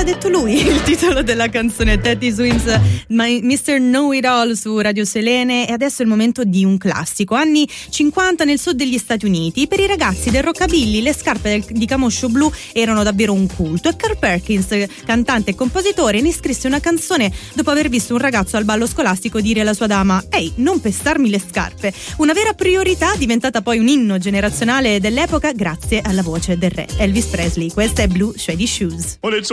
detto lui il titolo della canzone, Teddy Swims, Mr. Know-It-All su Radio Selene. E adesso è il momento di un classico. Anni 50 nel sud degli Stati Uniti. Per i ragazzi del rockabilly le scarpe di camoscio blu erano davvero un culto, e Carl Perkins, cantante e compositore, ne scrisse una canzone dopo aver visto un ragazzo al ballo scolastico dire alla sua dama: ehi, non pestarmi le scarpe. Una vera priorità, diventata poi un inno generazionale dell'epoca grazie alla voce del re Elvis Presley. Questa è Blue Shady Shoes. Well, it's